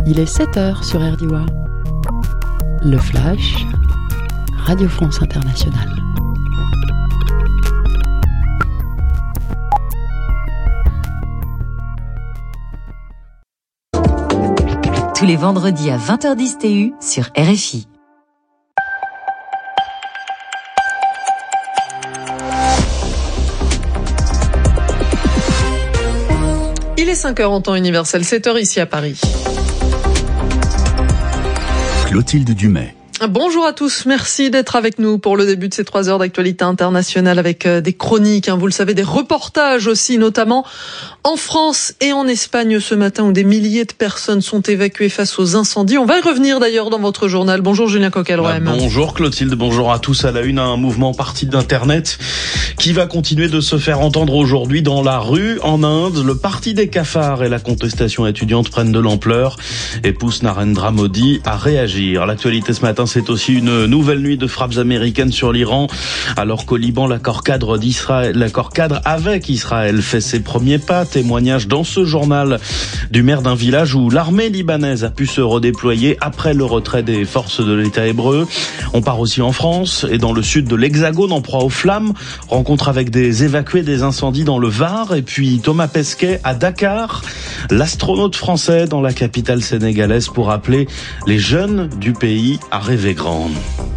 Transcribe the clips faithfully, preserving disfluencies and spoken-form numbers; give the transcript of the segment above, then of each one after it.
Il est sept heures sur R D W A. Le Flash, Radio France Internationale. Tous les vendredis à vingt heures dix T U sur R F I. Il est cinq heures en temps universel, sept heures ici à Paris. Clotilde Dumais. Bonjour à tous, merci d'être avec nous pour le début de ces trois heures d'actualité internationale avec des chroniques, hein, vous le savez, des reportages aussi, notamment en France et en Espagne ce matin où des milliers de personnes sont évacuées face aux incendies. On va y revenir d'ailleurs dans votre journal. Bonjour Julien Coquelroem. Bah, bonjour Clotilde, bonjour à tous. À la une, un mouvement parti d'Internet qui va continuer de se faire entendre aujourd'hui dans la rue en Inde. Le parti des cafards et la contestation étudiante prennent de l'ampleur et poussent Narendra Modi à réagir. L'actualité ce matin, c'est aussi une nouvelle nuit de frappes américaines sur l'Iran, alors qu'au Liban, l'accord cadre d'Israël, l'accord cadre avec Israël fait ses premiers pas. Témoignage dans ce journal du maire d'un village où l'armée libanaise a pu se redéployer après le retrait des forces de l'État hébreu. On part aussi en France et dans le sud de l'Hexagone en proie aux flammes. Rencontre avec des évacués des incendies dans le Var et puis Thomas Pesquet à Dakar, l'astronaute français dans la capitale sénégalaise pour appeler les jeunes du pays à rêver grand.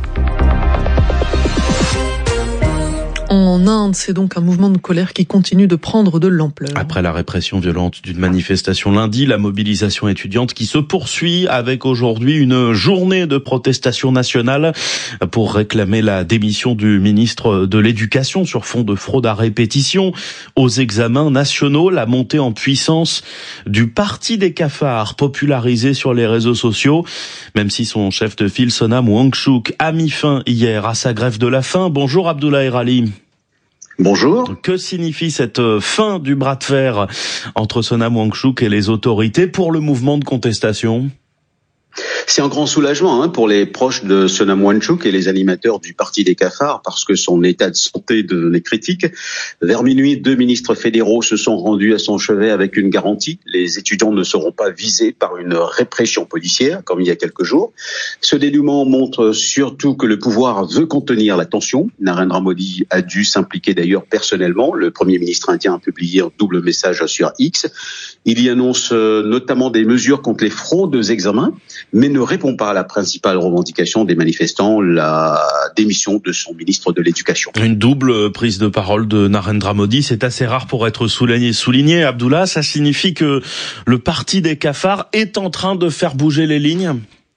En Inde, c'est donc un mouvement de colère qui continue de prendre de l'ampleur. Après la répression violente d'une manifestation lundi, la mobilisation étudiante qui se poursuit avec aujourd'hui une journée de protestation nationale pour réclamer la démission du ministre de l'Éducation sur fond de fraude à répétition aux examens nationaux, la montée en puissance du parti des cafards popularisé sur les réseaux sociaux, même si son chef de file Sonam Wangchuk a mis fin hier à sa grève de la faim. Bonjour Abdoulaye Rali. Bonjour. Que signifie cette fin du bras de fer entre Sonam Wangchuk et les autorités pour le mouvement de contestation ? C'est un grand soulagement hein, pour les proches de Sonam Wangchuk et les animateurs du Parti des cafards parce que son état de santé devenait critique. Vers minuit, deux ministres fédéraux se sont rendus à son chevet avec une garantie. Les étudiants ne seront pas visés par une répression policière comme il y a quelques jours. Ce dénouement montre surtout que le pouvoir veut contenir la tension. Narendra Modi a dû s'impliquer d'ailleurs personnellement. Le Premier ministre indien a publié un double message sur X. Il y annonce notamment des mesures contre les fraudes aux examens, mais ne répond pas à la principale revendication des manifestants, la démission de son ministre de l'Éducation. Une double prise de parole de Narendra Modi, c'est assez rare pour être souligné. Souligné, Abdullah, ça signifie que le parti des cafards est en train de faire bouger les lignes ?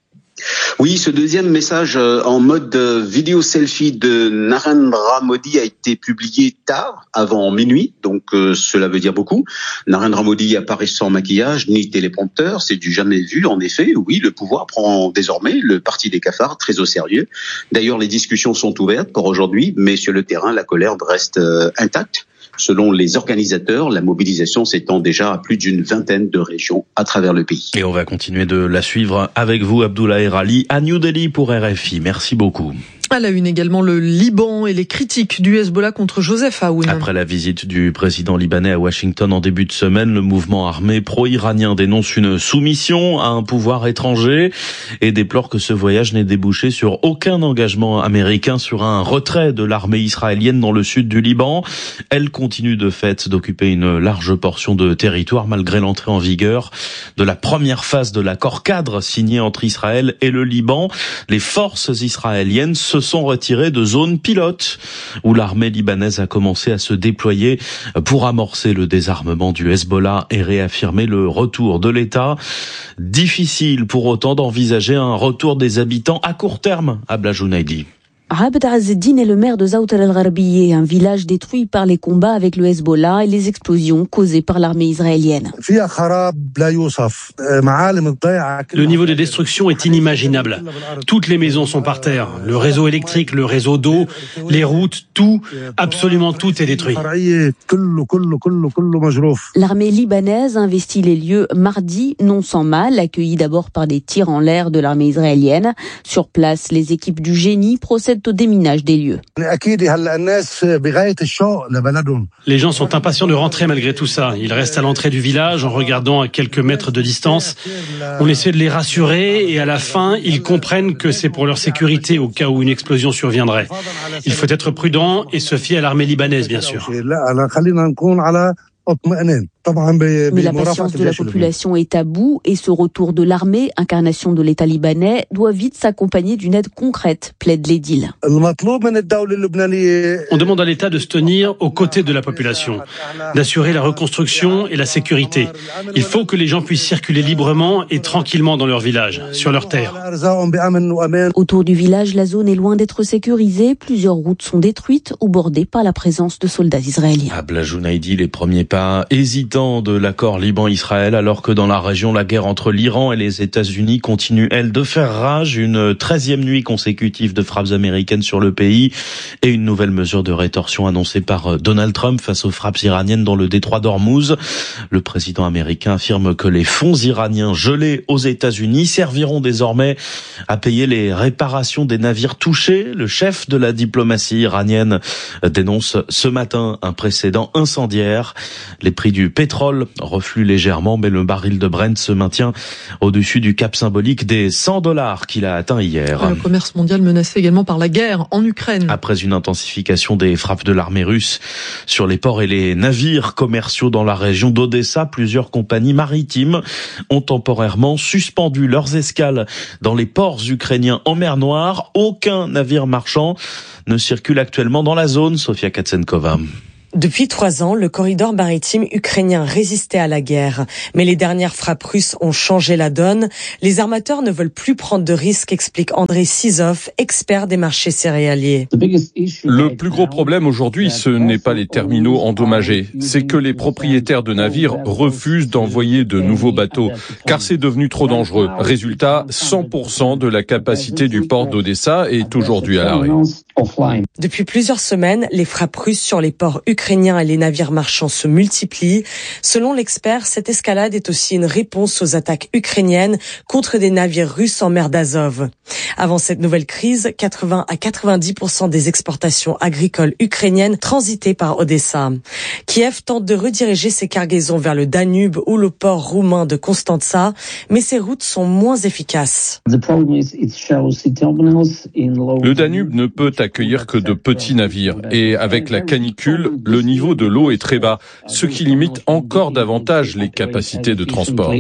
Oui, ce deuxième message en mode vidéo selfie de Narendra Modi a été publié tard, avant minuit, donc euh, cela veut dire beaucoup. Narendra Modi apparaît sans maquillage ni téléprompteur, c'est du jamais vu en effet. Oui, le pouvoir prend désormais le parti des cafards très au sérieux. D'ailleurs, les discussions sont ouvertes pour aujourd'hui, mais sur le terrain, la colère reste euh, intacte. Selon les organisateurs, la mobilisation s'étend déjà à plus d'une vingtaine de régions à travers le pays. Et on va continuer de la suivre avec vous, Abdoulaye Rali, à New Delhi pour R F I. Merci beaucoup. À la une également, le Liban et les critiques du Hezbollah contre Joseph Aoun. Après la visite du président libanais à Washington en début de semaine, le mouvement armé pro-iranien dénonce une soumission à un pouvoir étranger et déplore que ce voyage n'ait débouché sur aucun engagement américain sur un retrait de l'armée israélienne dans le sud du Liban. Elle continue de fait d'occuper une large portion de territoire malgré l'entrée en vigueur de la première phase de l'accord cadre signé entre Israël et le Liban. Les forces israéliennes se sont retirés de zones pilotes où l'armée libanaise a commencé à se déployer pour amorcer le désarmement du Hezbollah et réaffirmer le retour de l'État. Difficile pour autant d'envisager un retour des habitants à court terme à Blajounaïdi. Abd Azzeddine est le maire de Zaouat al-Gharbiyeh, un village détruit par les combats avec le Hezbollah et les explosions causées par l'armée israélienne. Le niveau de destruction est inimaginable. Toutes les maisons sont par terre. Le réseau électrique, le réseau d'eau, les routes, tout, absolument tout est détruit. L'armée libanaise investit les lieux mardi, non sans mal, accueillis d'abord par des tirs en l'air de l'armée israélienne. Sur place, les équipes du génie procèdent procèdent au déminage des lieux. Les gens sont impatients de rentrer malgré tout ça. Ils restent à l'entrée du village en regardant à quelques mètres de distance. On essaie de les rassurer et à la fin, ils comprennent que c'est pour leur sécurité au cas où une explosion surviendrait. Il faut être prudent et se fier à l'armée libanaise, bien sûr. Mais la patience de la population est à bout et ce retour de l'armée, incarnation de l'État libanais, doit vite s'accompagner d'une aide concrète, plaide l'édile. On demande à l'État de se tenir aux côtés de la population, d'assurer la reconstruction et la sécurité. Il faut que les gens puissent circuler librement et tranquillement dans leur village, sur leurs terres. Autour du village, la zone est loin d'être sécurisée. Plusieurs routes sont détruites ou bordées par la présence de soldats israéliens. Abla Jounaidi, les premiers pas hésitants de l'accord Liban-Israël, alors que dans la région, la guerre entre l'Iran et les États-Unis continue, elle, de faire rage. Une treizième nuit consécutive de frappes américaines sur le pays et une nouvelle mesure de rétorsion annoncée par Donald Trump face aux frappes iraniennes dans le détroit d'Ormuz. Le président américain affirme que les fonds iraniens gelés aux États-Unis serviront désormais à payer les réparations des navires touchés. Le chef de la diplomatie iranienne dénonce ce matin un précédent incendiaire. Les prix du pétrole refluent légèrement, mais le baril de Brent se maintient au-dessus du cap symbolique des cent dollars qu'il a atteint hier. Le commerce mondial menacé également par la guerre en Ukraine. Après une intensification des frappes de l'armée russe sur les ports et les navires commerciaux dans la région d'Odessa, plusieurs compagnies maritimes ont temporairement suspendu leurs escales dans les ports ukrainiens en mer Noire. Aucun navire marchand ne circule actuellement dans la zone. Sofia Katsenkova. Depuis trois ans, le corridor maritime ukrainien résistait à la guerre. Mais les dernières frappes russes ont changé la donne. Les armateurs ne veulent plus prendre de risques, explique Andrei Sizov, expert des marchés céréaliers. Le plus gros problème aujourd'hui, ce n'est pas les terminaux endommagés. C'est que les propriétaires de navires refusent d'envoyer de nouveaux bateaux, car c'est devenu trop dangereux. Résultat, cent pour cent de la capacité du port d'Odessa est aujourd'hui à l'arrêt. Depuis plusieurs semaines, les frappes russes sur les ports ukrainiens et les navires marchands se multiplient. Selon l'expert, cette escalade est aussi une réponse aux attaques ukrainiennes contre des navires russes en mer d'Azov. Avant cette nouvelle crise, quatre-vingts à quatre-vingt-dix pour cent des exportations agricoles ukrainiennes transitaient par Odessa. Kiev tente de rediriger ses cargaisons vers le Danube ou le port roumain de Constanța, mais ces routes sont moins efficaces. Le Danube ne peut accueillir que de petits navires et avec la canicule, le niveau de l'eau est très bas, ce qui limite encore davantage les capacités de transport.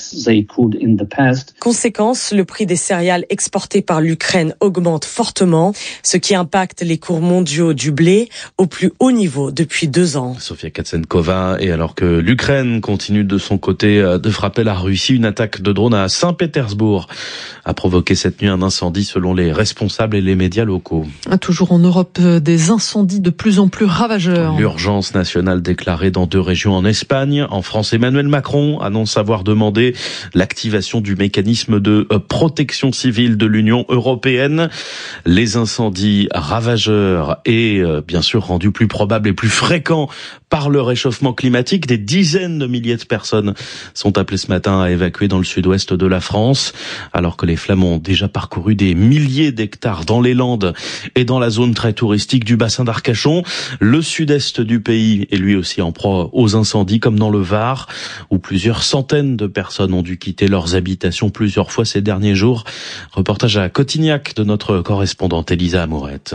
Conséquence, le prix des céréales exportées par l'Ukraine augmente fortement, ce qui impacte les cours mondiaux du blé au plus haut niveau depuis deux ans. Sofia Katsenkova, et alors que l'Ukraine continue de son côté de frapper la Russie, une attaque de drone à Saint-Pétersbourg a provoqué cette nuit un incendie selon les responsables et les médias locaux. Toujours en Europe, des incendies de plus en plus ravageurs. L'urgence nationale déclarée dans deux régions en Espagne. En France, Emmanuel Macron annonce avoir demandé l'activation du mécanisme de protection civile de l'Union européenne. Les incendies ravageurs et bien sûr rendus plus probables et plus fréquents par le réchauffement climatique. Des dizaines de milliers de personnes sont appelées ce matin à évacuer dans le sud-ouest de la France, alors que les flammes ont déjà parcouru des milliers d'hectares dans les Landes et dans la zone très touristique du bassin d'Arcachon. Le sud-est du pays est lui aussi en proie aux incendies, comme dans le Var, où plusieurs centaines de personnes ont dû quitter leurs habitations plusieurs fois ces derniers jours. Reportage à Cotignac de notre correspondante Elisa Amourette.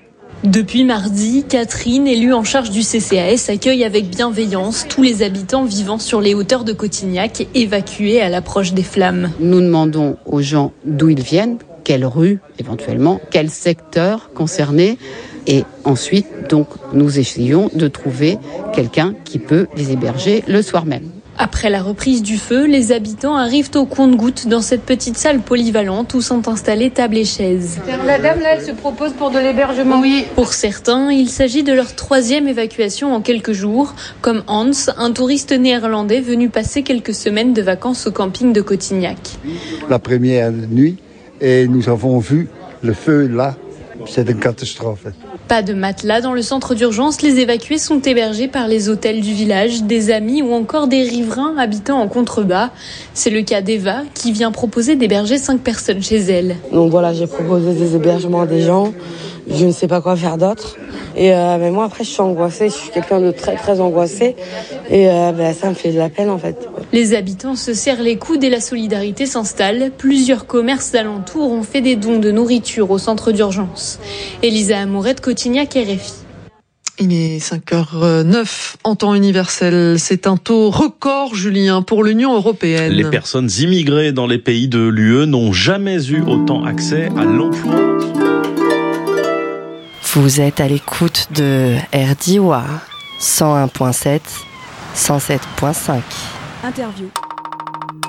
Depuis mardi, Catherine, élue en charge du C C A S, accueille avec bienveillance tous les habitants vivant sur les hauteurs de Cotignac, évacués à l'approche des flammes. Nous demandons aux gens d'où ils viennent, quelle rue éventuellement, quel secteur concerné, et ensuite donc nous essayons de trouver quelqu'un qui peut les héberger le soir même. Après la reprise du feu, les habitants arrivent au compte-gouttes dans cette petite salle polyvalente où sont installées tables et chaises. La dame là, elle se propose pour de l'hébergement. Oui. Pour certains, il s'agit de leur troisième évacuation en quelques jours, comme Hans, un touriste néerlandais venu passer quelques semaines de vacances au camping de Cotignac. La première nuit, et nous avons vu le feu là, c'est une catastrophe. Pas de matelas dans le centre d'urgence, les évacués sont hébergés par les hôtels du village, des amis ou encore des riverains habitant en contrebas. C'est le cas d'Eva qui vient proposer d'héberger cinq personnes chez elle. Donc voilà, j'ai proposé des hébergements à des gens. je ne sais pas quoi faire d'autre. Et euh, mais moi après je suis angoissée, je suis quelqu'un de très très angoissé et euh, bah, ça me fait de la peine en fait. Les habitants se serrent les coudes et la solidarité s'installe. Plusieurs commerces d'alentour ont fait des dons de nourriture au centre d'urgence. Elisa Amouret de Cotignac, R F I. Il est cinq heures neuf en temps universel. C'est un taux record, Julien, pour l'Union européenne. Les personnes immigrées dans les pays de l'U E n'ont jamais eu autant accès à l'emploi. Vous êtes à l'écoute de R D I W A cent un virgule sept, cent sept virgule cinq. Interview.